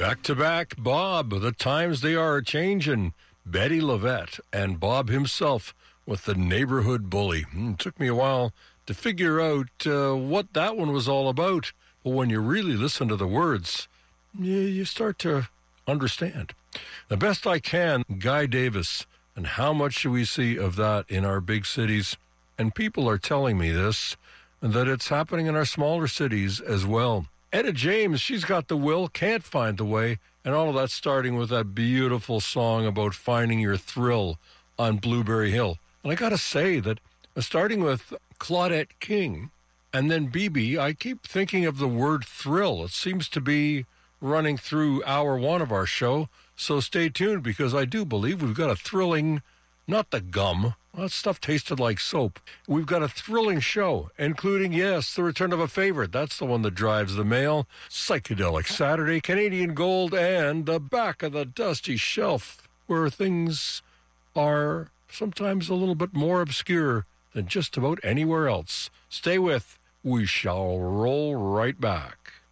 Back to back, Bob. The times they are changing. Betty Lavette and Bob himself with the Neighborhood Bully. It took me a while to figure out what that one was all about. But when you really listen to the words, you start to understand. The best I can, Guy Davis. And how much do we see of that in our big cities? And people are telling me this, that it's happening in our smaller cities as well. Etta James, she's got the will, can't find the way, and all of that starting with that beautiful song about finding your thrill on Blueberry Hill. And I got to say that starting with Claudette King and then BB, I keep thinking of the word thrill. It seems to be running through hour one of our show, so stay tuned because I do believe we've got a thrilling, not the gum, that stuff tasted like soap. We've got a thrilling show, including, yes, the return of a favorite. That's the one that drives the mail. Psychedelic Saturday, Canadian Gold, and the back of the dusty shelf, where things are sometimes a little bit more obscure than just about anywhere else. Stay with. We shall roll right back.